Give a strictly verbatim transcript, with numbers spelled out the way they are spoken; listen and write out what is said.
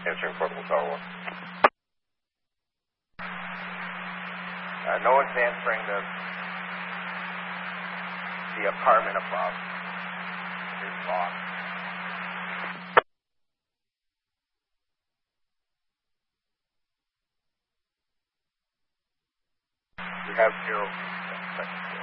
Answering portable tower one. Uh, no one's answering the the apartment above. Is lost. We have zero seconds.